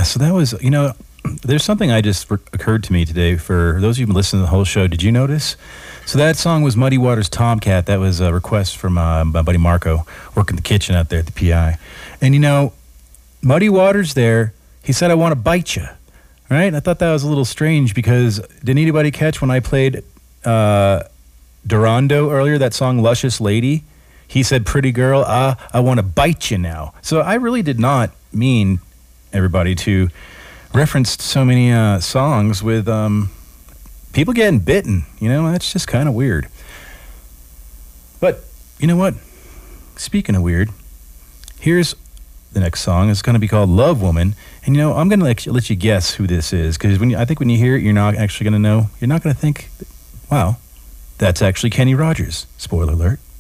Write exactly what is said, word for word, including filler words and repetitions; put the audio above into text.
Yeah, so that was, you know, there's something I just re- occurred to me today. For those of you who listened to the whole show, did you notice? So that song was Muddy Waters Tomcat. That was a request from uh, my buddy Marco, working the kitchen out there at the P I. And, you know, Muddy Waters there, he said, I want to bite you. Right? I thought that was a little strange because didn't anybody catch when I played uh, Durando earlier, that song Luscious Lady? He said, pretty girl, ah, I want to bite you now. So I really did not mean, everybody, to reference so many uh, songs with um, people getting bitten. You know, that's just kind of weird. But you know what? Speaking of weird, here's the next song. It's going to be called Love Woman. And, you know, I'm going to let you, let you guess who this is. Because when you, I think when you hear it, you're not actually going to know. You're not going to think, wow, that's actually Kenny Rogers. Spoiler alert.